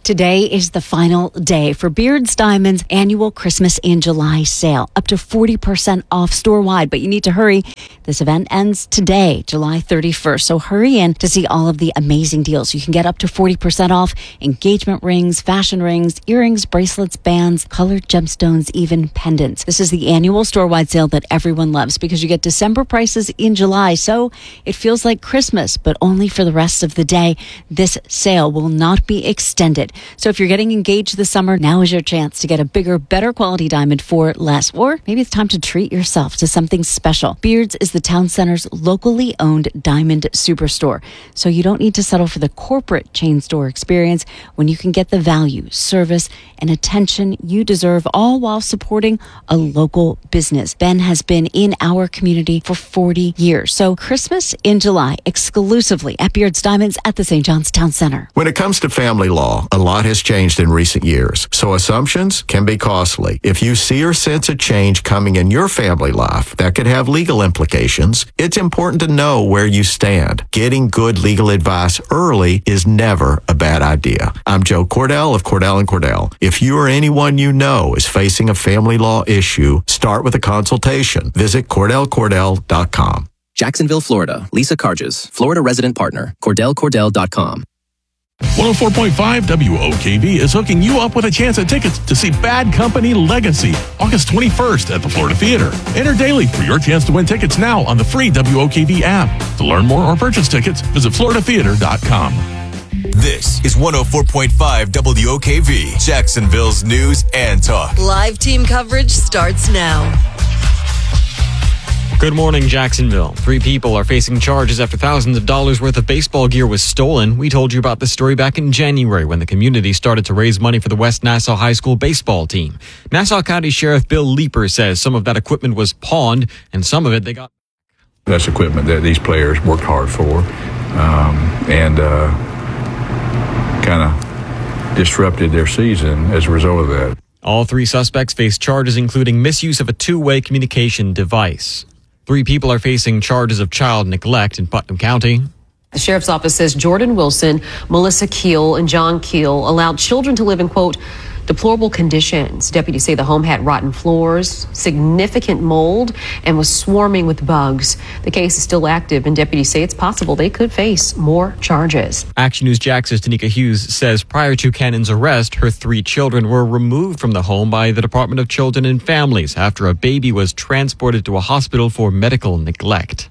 Today is the final day for Beards Diamond's annual Christmas in July sale. Up to 40% off store-wide, but you need to hurry. This event ends today, July 31st. So hurry in to see all of the amazing deals. You can get up to 40% off engagement rings, fashion rings, earrings, bracelets, bands, colored gemstones, even pendants. This is the annual store-wide sale that everyone loves because you get December prices in July. So it feels like Christmas, but only for the rest of the day. This sale will not be extended. So if you're getting engaged this summer, now is your chance to get a bigger, better quality diamond for less. Or maybe it's time to treat yourself to something special. Beards is the town center's locally owned diamond superstore. So you don't need to settle for the corporate chain store experience when you can get the value, service, and attention you deserve, all while supporting a local business. Ben has been in our community for 40 years. So Christmas in July, exclusively at Beards Diamonds at the St. John's Town Center. When it comes to family law, a lot has changed in recent years, so assumptions can be costly. If you see or sense a change coming in your family life that could have legal implications, it's important to know where you stand. Getting good legal advice early is never a bad idea. I'm Joe Cordell of Cordell & Cordell. If you or anyone you know is facing a family law issue, start with a consultation. Visit CordellCordell.com. Jacksonville, Florida. Lisa Carges, Florida resident partner. CordellCordell.com. 104.5 WOKV is hooking you up with a chance at tickets to see Bad Company Legacy, August 21st at the Florida Theater. Enter daily for your chance to win tickets now on the free WOKV app. To learn more or purchase tickets, visit floridatheater.com. This is 104.5 WOKV, Jacksonville's news and talk. Live team coverage starts now. Good morning, Jacksonville. 3 people are facing charges after thousands of dollars worth of baseball gear was stolen. We told you about this story back in January when the community started to raise money for the West Nassau High School baseball team. Nassau County Sheriff Bill Leeper says some of that equipment was pawned and some of it they got. That's equipment that these players worked hard for and kind of disrupted their season as a result of that. All 3 suspects face charges including misuse of a two-way communication device. 3 people are facing charges of child neglect in Putnam County. The sheriff's office says Jordan Wilson, Melissa Keel, and John Keel allowed children to live in, quote, deplorable conditions. Deputies say the home had rotten floors, significant mold, and was swarming with bugs. The case is still active, and deputies say it's possible they could face more charges. Action News Jax's Tanika Hughes says prior to Cannon's arrest, her 3 children were removed from the home by the Department of Children and Families after a baby was transported to a hospital for medical neglect.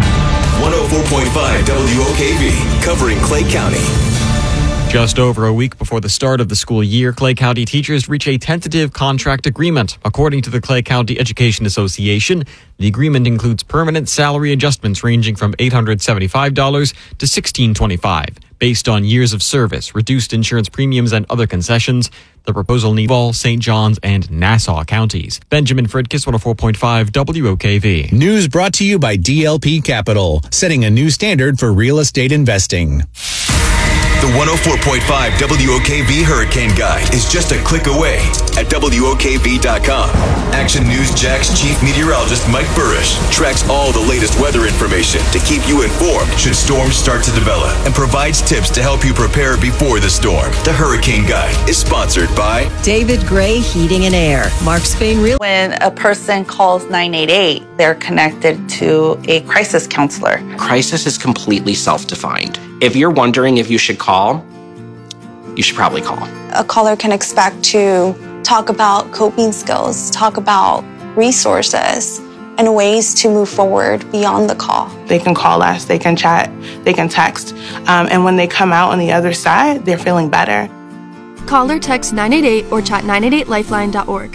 104.5 WOKV, covering Clay County. Just over a week before the start of the school year, Clay County teachers reach a tentative contract agreement. According to the Clay County Education Association, the agreement includes permanent salary adjustments ranging from $875 to $1,625. Based on years of service, reduced insurance premiums, and other concessions, the proposal needs all St. John's and Nassau counties. Benjamin Fridkis, 104.5 WOKV. News brought to you by DLP Capital, setting a new standard for real estate investing. The 104.5 WOKV Hurricane Guide is just a click away at WOKV.com. Action News Jack's chief meteorologist Mike Burrish tracks all the latest weather information to keep you informed should storms start to develop and provides tips to help you prepare before the storm. The Hurricane Guide is sponsored by David Gray Heating and Air, Mark Spain Real. When a person calls 988, they're connected to a crisis counselor. Crisis is completely self-defined. If you're wondering if you should call, you should probably call. A caller can expect to talk about coping skills, talk about resources, and ways to move forward beyond the call. They can call us, they can chat, they can text, and when they come out on the other side, they're feeling better. Call or text 988 or chat 988lifeline.org.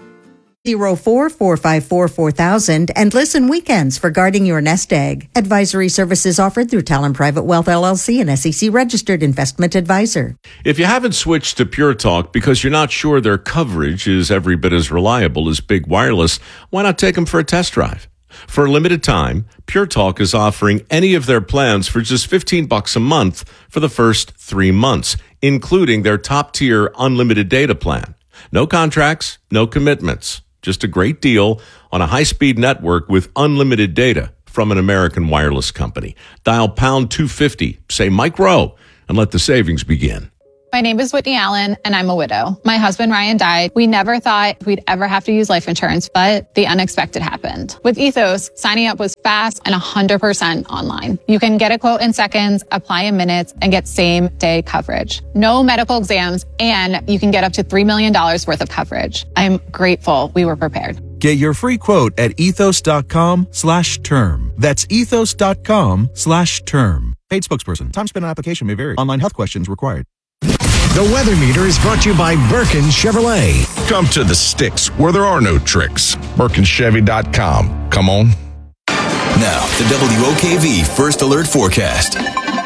04-454-4000 and listen weekends for guarding your nest egg. Advisory services offered through Talon Private Wealth LLC, an SEC registered investment advisor. If you haven't switched to Pure Talk because you're not sure their coverage is every bit as reliable as Big Wireless, why not take them for a test drive? For a limited time, Pure Talk is offering any of their plans for just $15 a month for the first 3 months, including their top-tier unlimited data plan. No contracts, no commitments. Just a great deal on a high-speed network with unlimited data from an American wireless company. Dial pound 250, say Mike Rowe, and let the savings begin. My name is Whitney Allen, and I'm a widow. My husband, Ryan, died. We never thought we'd ever have to use life insurance, but the unexpected happened. With Ethos, signing up was fast and 100% online. You can get a quote in seconds, apply in minutes, and get same-day coverage. No medical exams, and you can get up to $3 million worth of coverage. I'm grateful we were prepared. Get your free quote at ethos.com/term. That's ethos.com/term. Paid spokesperson. Time spent on application may vary. Online health questions required. The Weather Meter is brought to you by Birkin Chevrolet. Come to the sticks where there are no tricks. BirkinChevy.com. Come on. Now, the WOKV First Alert Forecast.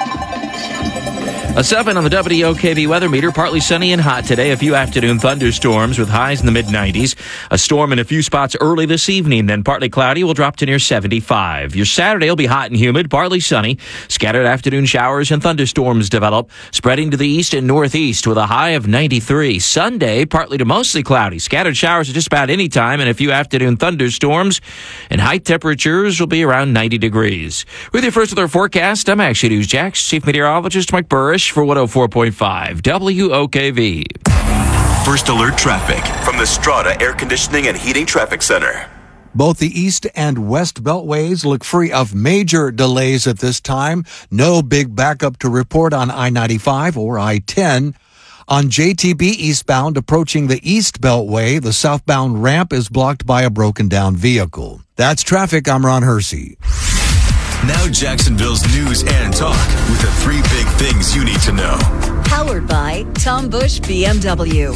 A 7 on the WOKV weather meter. Partly sunny and hot today. A few afternoon thunderstorms with highs in the mid-90s. A storm in a few spots early this evening. Then partly cloudy will drop to near 75. Your Saturday will be hot and humid, partly sunny. Scattered afternoon showers and thunderstorms develop, spreading to the east and northeast with a high of 93. Sunday, partly to mostly cloudy. Scattered showers at just about any time and a few afternoon thunderstorms. And high temperatures will be around 90 degrees. With your First Alert forecast, I'm Action News Jax Chief Meteorologist Mike Burrish for 104.5 WOKV. First Alert traffic from the Strata Air Conditioning and Heating Traffic Center. Both the east and west beltways look free of major delays at this time. No big backup to report on I-95 or I-10. On JTB eastbound approaching the east beltway, the southbound ramp is blocked by a broken down vehicle. That's traffic. I'm Ron Hersey. Now Jacksonville's news and talk with the 3 big things you need to know. Powered by Tom Bush BMW.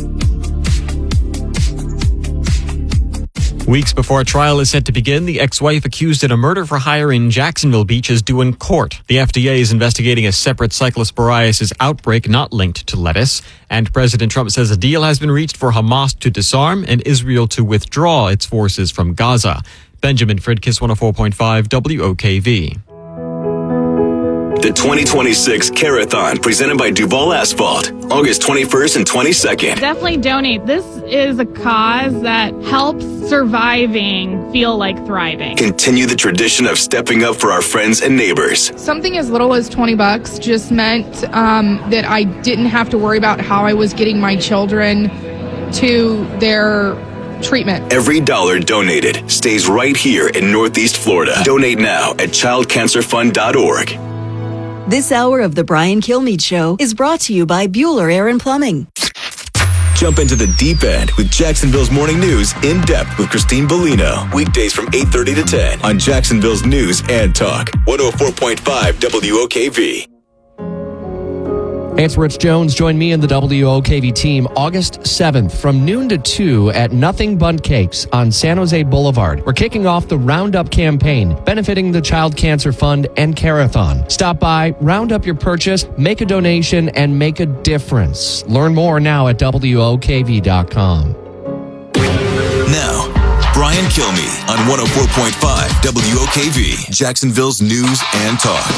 Weeks before a trial is set to begin, the ex-wife accused in a murder for hire in Jacksonville Beach is due in court. The FDA is investigating a separate cyclosporiasis outbreak not linked to lettuce. And President Trump says a deal has been reached for Hamas to disarm and Israel to withdraw its forces from Gaza. Benjamin Fridkiss, 104.5 WOKV. The 2026 Carathon, presented by Duval Asphalt, August 21st and 22nd. Definitely donate. This is a cause that helps surviving feel like thriving. Continue the tradition of stepping up for our friends and neighbors. Something as little as $20 just meant that I didn't have to worry about how I was getting my children to their treatment. Every dollar donated stays right here in Northeast Florida. Donate now at childcancerfund.org. This hour of the Brian Kilmeade Show is brought to you by Bueller Air and Plumbing. Jump into the deep end with Jacksonville's Morning News in depth with Christine Bellino. Weekdays from 8:30 to 10 on Jacksonville's News and Talk. 104.5 WOKV. Hey, it's Rich Jones. Join me and the WOKV team August 7th from noon to 2 at Nothing Bundt Cakes on San Jose Boulevard. We're kicking off the Roundup campaign, benefiting the Child Cancer Fund and Carathon. Stop by, round up your purchase, make a donation, and make a difference. Learn more now at WOKV.com. Now, Brian Kilmeade on 104.5 WOKV, Jacksonville's News and Talk.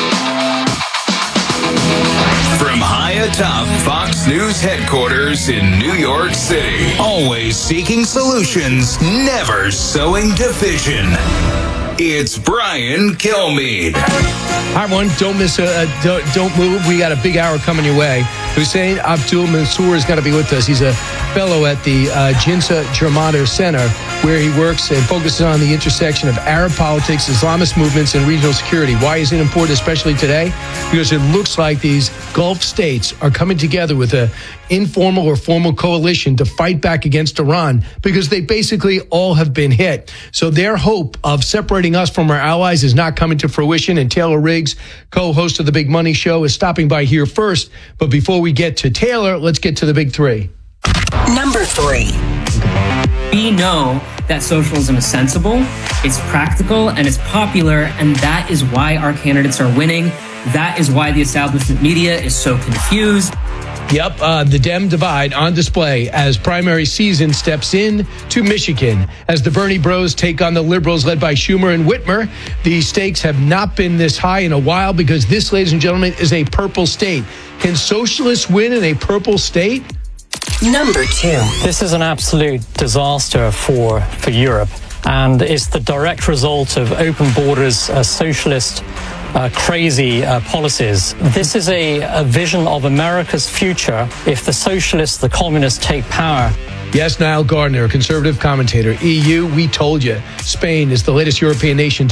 From high atop Fox News headquarters in New York City. Always seeking solutions, never sowing division. It's Brian Kilmeade. Hi, everyone. Don't miss don't move. We got a big hour coming your way. Hussein Abdul Mansour is going to be with us. He's a fellow at the Jinsa Germano Center, where he works and focuses on the intersection of Arab politics, Islamist movements, and regional security. Why is it important, especially today? Because it looks like these Gulf states are coming together with an informal or formal coalition to fight back against Iran, because they basically all have been hit. So their hope of separating us from our allies is not coming to fruition. And Taylor Riggs, co-host of The Big Money Show, is stopping by here first. But before we get to Taylor, let's get to the big 3. Number 3. We know that socialism is sensible, it's practical, and it's popular, and that is why our candidates are winning. That is why the establishment media is so confused. Yep, the Dem divide on display as primary season steps in to Michigan. As the Bernie bros take on the liberals led by Schumer and Whitmer, the stakes have not been this high in a while, because this, ladies and gentlemen, is a purple state. Can socialists win in a purple state? Number 2. This is an absolute disaster for Europe, and it's the direct result of open borders, a socialist crazy policies. This is a vision of America's future if the socialists, the communists take power. Yes, Niall Gardner, a conservative commentator. EU, we told you. Spain is the latest European nation